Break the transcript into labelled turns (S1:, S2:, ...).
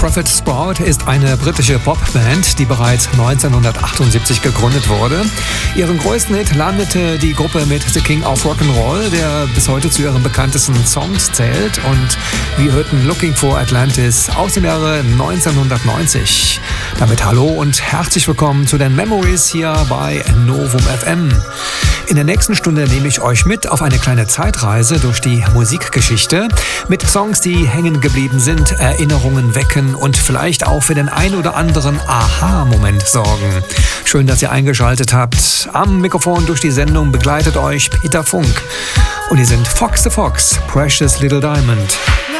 S1: Prophet Sprout ist eine britische Popband, die bereits 1978 gegründet wurde. Ihren größten Hit landete die Gruppe mit The King of Rock'n'Roll, der bis heute zu ihren bekanntesten Songs zählt. Und wir hörten Looking for Atlantis aus dem Jahre 1990. Damit hallo und herzlich willkommen zu den Memories hier bei Novum FM. In der nächsten Stunde nehme ich euch mit auf eine kleine Zeitreise durch die Musikgeschichte mit Songs, die hängen geblieben sind, Erinnerungen wecken und vielleicht auch für den ein oder anderen Aha-Moment sorgen. Schön, dass ihr eingeschaltet habt. Am Mikrofon durch die Sendung begleitet euch Peter Funk. Und ihr sind Fox the Fox, Precious Little Diamond.